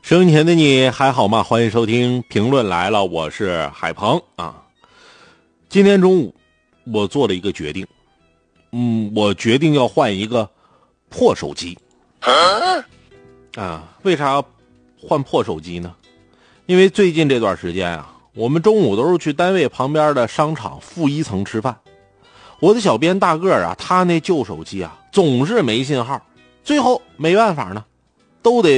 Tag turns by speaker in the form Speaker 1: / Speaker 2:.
Speaker 1: 收音前的你还好吗？欢迎收听评论来了，我是海鹏啊。今天中午我做了一个决定，我决定要换一个破手机。为啥要换破手机呢？因为最近这段时间啊，我们中午都是去单位旁边的商场负一层吃饭。我的小编大个啊，他那旧手机啊总是没信号，最后没办法呢，都得